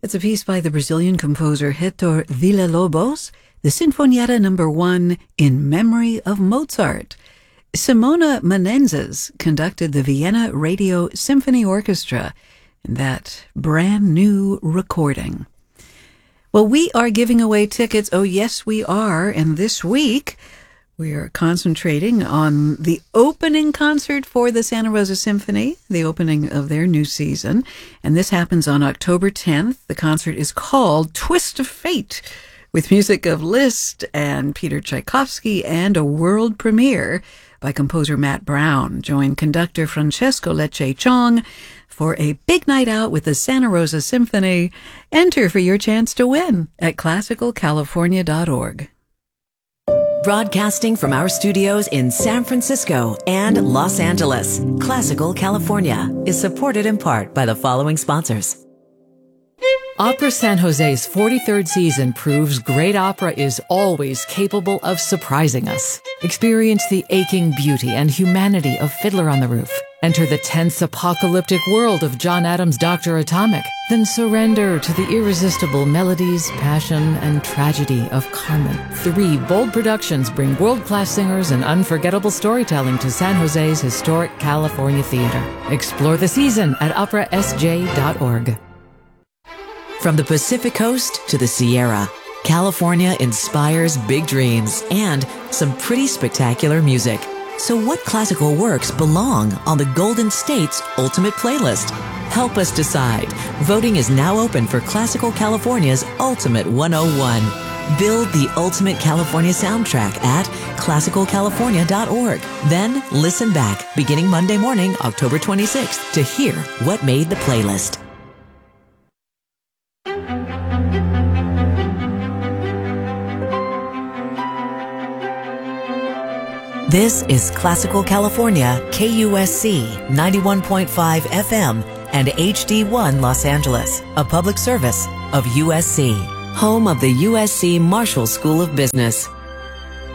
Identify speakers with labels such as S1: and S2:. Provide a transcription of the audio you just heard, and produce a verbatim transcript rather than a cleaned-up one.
S1: It's a piece by the Brazilian composer Héctor Villa-Lobos, the Sinfonietta number one in memory of Mozart. Simona Menezes conducted the Vienna Radio Symphony Orchestra in that brand new recording. Well, we are giving away tickets. Oh, yes, we are. And this week, we are concentrating on the opening concert for the Santa Rosa Symphony, the opening of their new season. And this happens on October tenth. The concert is called Twist of Fate, with music of Liszt and Peter Tchaikovsky and a world premiere by composer Matt Brown. Join conductor Francesco Lecce Chong for a big night out with the Santa Rosa Symphony. Enter for your chance to win at classical california dot org.
S2: Broadcasting from our studios in San Francisco and Los Angeles, Classical California is supported in part by the following sponsors.
S3: Opera San Jose's forty-third season proves great opera is always capable of surprising us. Experience the aching beauty and humanity of Fiddler on the Roof. Enter the tense apocalyptic world of John Adams' Doctor Atomic. Then surrender to the irresistible melodies, passion, and tragedy of Carmen. Three bold productions bring world-class singers and unforgettable storytelling to San Jose's historic California theater. Explore the season at opera s j dot org.
S2: From the Pacific Coast to the Sierra, California inspires big dreams and some pretty spectacular music. So what classical works belong on the Golden State's Ultimate Playlist? Help us decide. Voting is now open for Classical California's Ultimate one oh one. Build the Ultimate California soundtrack at classical california dot org. Then listen back beginning Monday morning, October twenty-sixth, to hear what made the playlist. This is Classical California, K U S C ninety-one point five F M and H D one Los Angeles, a public service of U S C, home of the U S C Marshall School of Business.